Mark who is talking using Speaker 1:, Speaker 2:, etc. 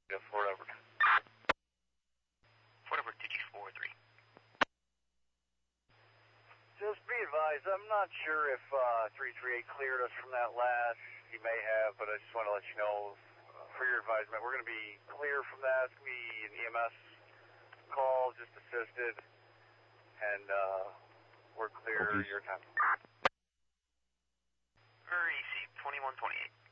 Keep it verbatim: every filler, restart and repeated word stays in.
Speaker 1: Fort Edward. Fort Edward, T G four three.
Speaker 2: Just be advised, I'm not sure if uh, three three eight cleared us from that last. He may have, but I just want to let you know, uh, for your advisement, we're going to be clear from that. It's going to be an E M S call, just assisted, and uh, we're clear
Speaker 3: Okay.
Speaker 2: your time.
Speaker 1: R E C twenty-one twenty-eight.